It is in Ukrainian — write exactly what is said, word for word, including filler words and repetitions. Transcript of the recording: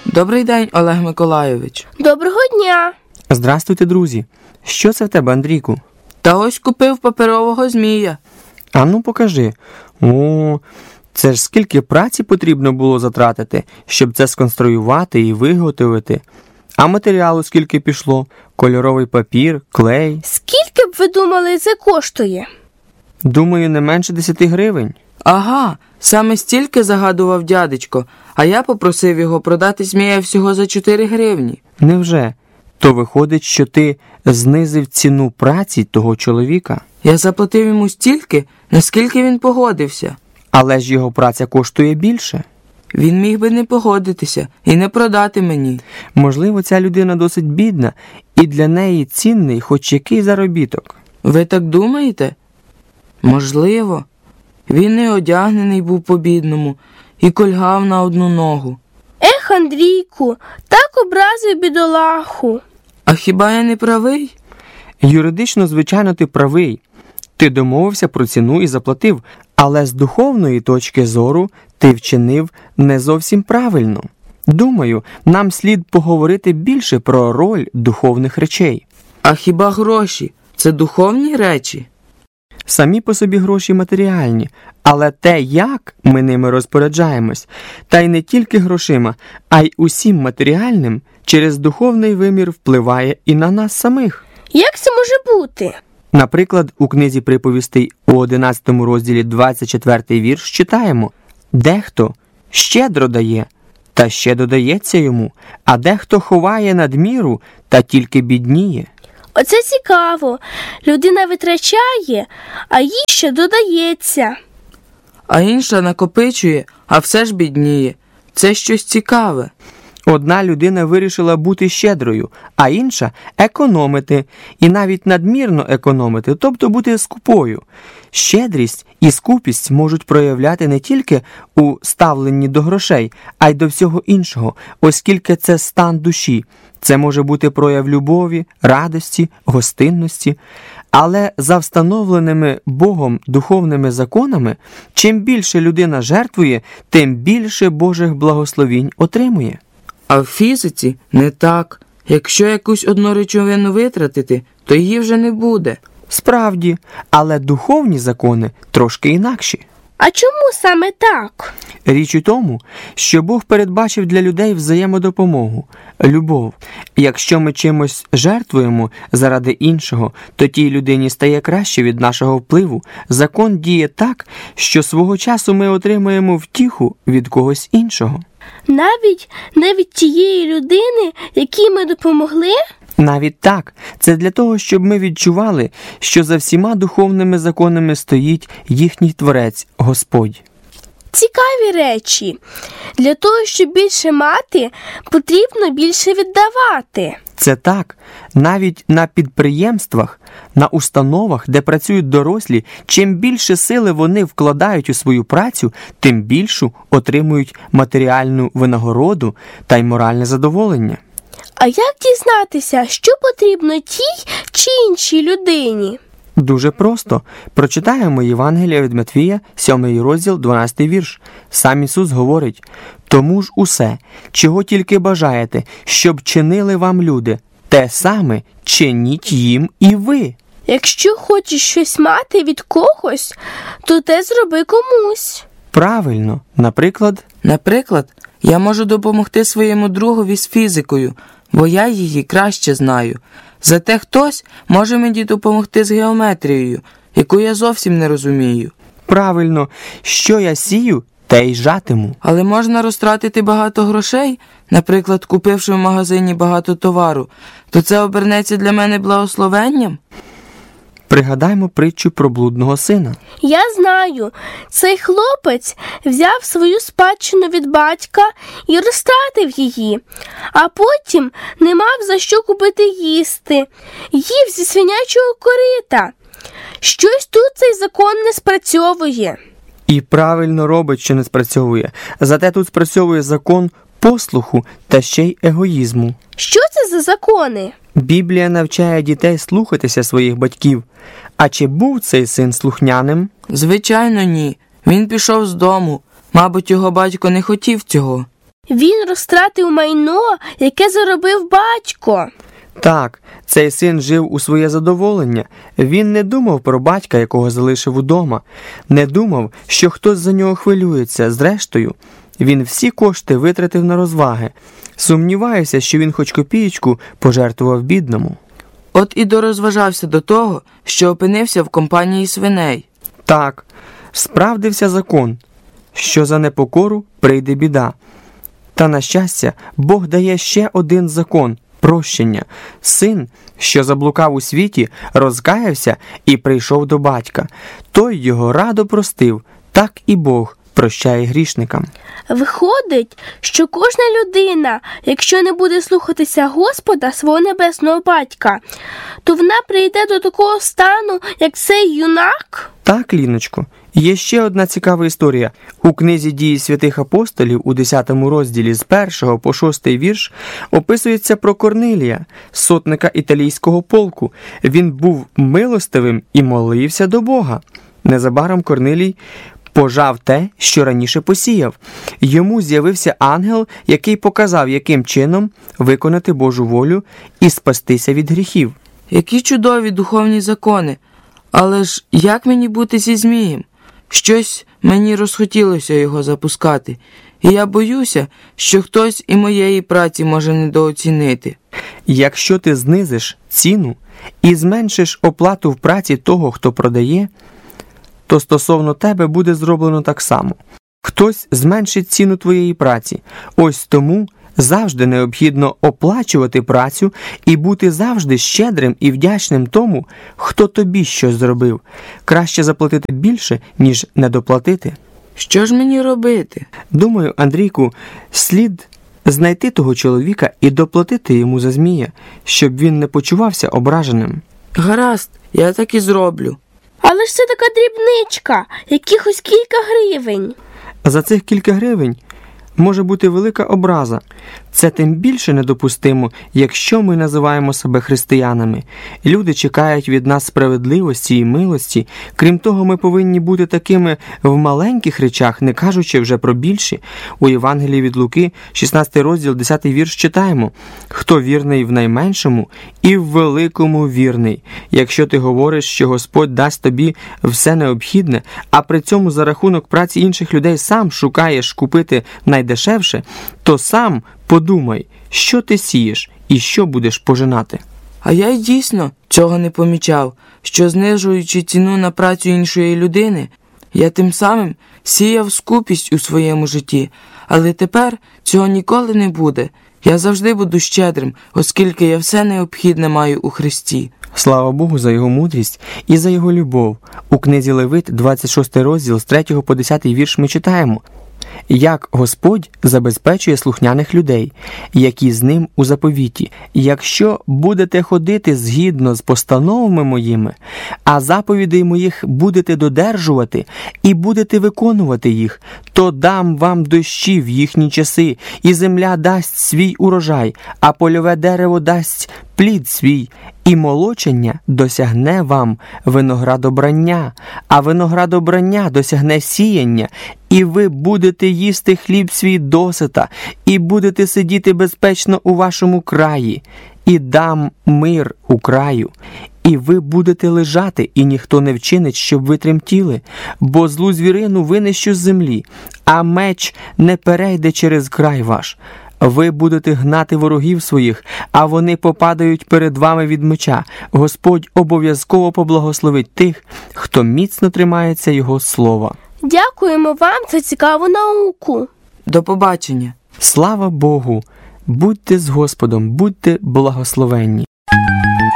Добрий день, Олег Миколайович. Доброго дня. Здрастуйте, друзі. Що це в тебе, Андрійку? Та ось купив паперового змія. А ну покажи. О, це ж скільки праці потрібно було затратити, щоб це сконструювати і виготовити. А матеріалу скільки пішло? Кольоровий папір, клей. Скільки б ви думали, це коштує? Думаю, не менше десяти гривень. Ага, саме стільки загадував дядечко, а я попросив його продати змія всього за чотири гривні. Невже? То виходить, що ти знизив ціну праці того чоловіка? Я заплатив йому стільки, наскільки він погодився. Але ж його праця коштує більше. Він міг би не погодитися і не продати мені. Можливо, ця людина досить бідна, і для неї цінний хоч який заробіток. Ви так думаєте? Можливо. Він і одягнений був по-бідному, і кульгав на одну ногу. Ех, Андрійку, так образив бідолаху. А хіба я не правий? Юридично, звичайно, ти правий. Ти домовився про ціну і заплатив, але з духовної точки зору ти вчинив не зовсім правильно. Думаю, нам слід поговорити більше про роль духовних речей. А хіба гроші – це духовні речі? Самі по собі гроші матеріальні, але те, як ми ними розпоряджаємось, та й не тільки грошима, а й усім матеріальним, через духовний вимір впливає і на нас самих. Як це може бути? Наприклад, у книзі приповістей у одинадцятому розділі двадцять четвертий вірш читаємо: «Дехто щедро дає, та ще додається йому, а дехто ховає надміру, та тільки бідніє». Оце цікаво. Людина витрачає, а їй ще додається. А інша накопичує, а все ж бідніє. Це щось цікаве. Одна людина вирішила бути щедрою, а інша – економити, і навіть надмірно економити, тобто бути скупою. Щедрість і скупість можуть проявляти не тільки у ставленні до грошей, а й до всього іншого, оскільки це стан душі. Це може бути прояв любові, радості, гостинності. Але за встановленими Богом духовними законами, чим більше людина жертвує, тим більше Божих благословінь отримує. А в фізиці не так. Якщо якусь одну речовину витратити, то її вже не буде. Справді, але духовні закони трошки інакші. А чому саме так? Річ у тому, що Бог передбачив для людей взаємодопомогу, любов. Якщо ми чимось жертвуємо заради іншого, то тій людині стає краще від нашого впливу. Закон діє так, що свого часу ми отримуємо втіху від когось іншого. Навіть не від тієї людини, якій ми допомогли? Навіть так. Це для того, щоб ми відчували, що за всіма духовними законами стоїть їхній Творець, Господь. Цікаві речі. Для того, щоб більше мати, потрібно більше віддавати. Це так. Навіть на підприємствах, на установах, де працюють дорослі, чим більше сили вони вкладають у свою працю, тим більшу отримують матеріальну винагороду та й моральне задоволення. А як дізнатися, що потрібно тій чи іншій людині? Дуже просто. Прочитаємо Євангелія від Матвія, сьомий розділ, дванадцятий вірш. Сам Ісус говорить: «Тому ж усе, чого тільки бажаєте, щоб чинили вам люди, те саме чиніть їм і ви». Якщо хочеш щось мати від когось, то те зроби комусь. Правильно. Наприклад? Наприклад, я можу допомогти своєму другові з фізикою, бо я її краще знаю. Зате хтось може мені допомогти з геометрією, яку я зовсім не розумію. Правильно. Що я сію, те й жатиму. Але можна розтратити багато грошей, наприклад, купивши в магазині багато товару, то це обернеться для мене благословенням? Пригадаймо притчу про блудного сина. Я знаю, цей хлопець взяв свою спадщину від батька і розтратив її, а потім не мав за що купити їсти, їв зі свинячого корита. Щось тут цей закон не спрацьовує. І правильно робить, що не спрацьовує. Зате тут спрацьовує закон послуху та ще й егоїзму. Що це за закони? Біблія навчає дітей слухатися своїх батьків. А чи був цей син слухняним? Звичайно, ні. Він пішов з дому. Мабуть, його батько не хотів цього. Він розтратив майно, яке заробив батько. Так, цей син жив у своє задоволення. Він не думав про батька, якого залишив удома. Не думав, що хтось за нього хвилюється. Зрештою, він всі кошти витратив на розваги. Сумніваюся, що він хоч копієчку пожертвував бідному. От і дорозважався до того, що опинився в компанії свиней. Так, справдився закон, що за непокору прийде біда. Та, на щастя, Бог дає ще один закон – прощення. Син, що заблукав у світі, розкаявся і прийшов до батька. Той його радо простив, так і Бог прощає грішникам. Виходить, що кожна людина, якщо не буде слухатися Господа, свого небесного батька, то вона прийде до такого стану, як цей юнак? Так, Ліночко. Є ще одна цікава історія. У книзі «Дії святих апостолів» у десятому розділі з першого по шостий вірш описується про Корнилія, сотника італійського полку. Він був милостивим і молився до Бога. Незабаром Корнилій пожав те, що раніше посіяв. Йому з'явився ангел, який показав, яким чином виконати Божу волю і спастися від гріхів. Які чудові духовні закони! Але ж як мені бути зі Змієм? Щось мені розхотілося його запускати. І я боюся, що хтось і моєї праці може недооцінити. Якщо ти знизиш ціну і зменшиш оплату в праці того, хто продає, то стосовно тебе буде зроблено так само. Хтось зменшить ціну твоєї праці. Ось тому завжди необхідно оплачувати працю і бути завжди щедрим і вдячним тому, хто тобі щось зробив. Краще заплатити більше, ніж недоплатити. Що ж мені робити? Думаю, Андрійку, слід знайти того чоловіка і доплатити йому за Змія, щоб він не почувався ображеним. Гаразд, я так і зроблю. Але ж це така дрібничка, якихось кілька гривень. За цих кілька гривень може бути велика образа. Це тим більше недопустимо, якщо ми називаємо себе християнами. Люди чекають від нас справедливості і милості. Крім того, ми повинні бути такими в маленьких речах, не кажучи вже про більші. У Євангелії від Луки, шістнадцятий розділ, десятий вірш читаємо: «Хто вірний в найменшому, і в великому вірний». Якщо ти говориш, що Господь дасть тобі все необхідне, а при цьому за рахунок праці інших людей сам шукаєш купити найдешевше, то сам подумай, що ти сієш і що будеш пожинати. А я й дійсно цього не помічав, що знижуючи ціну на працю іншої людини, я тим самим сіяв скупість у своєму житті. Але тепер цього ніколи не буде. Я завжди буду щедрим, оскільки я все необхідне маю у Христі. Слава Богу за Його мудрість і за Його любов. У книзі Левит, двадцять шостий розділ, з третього по десятий вірш ми читаємо: «Як Господь забезпечує слухняних людей, які з ним у заповіті. Якщо будете ходити згідно з постановами моїми, а заповідей моїх будете додержувати і будете виконувати їх, то дам вам дощі в їхні часи, і земля дасть свій урожай, а польове дерево дасть плід свій, і молочення досягне вам виноградобрання, а виноградобрання досягне сіяння, і ви будете їсти хліб свій досита, і будете сидіти безпечно у вашому краї, і дам мир у краю. І ви будете лежати, і ніхто не вчинить, щоб ви тремтіли, бо злу звірину винищу з землі, а меч не перейде через край ваш. Ви будете гнати ворогів своїх, а вони попадають перед вами від меча. Господь обов'язково поблагословить тих, хто міцно тримається Його слова». Дякуємо вам за цікаву науку. До побачення. Слава Богу! Будьте з Господом, будьте благословенні.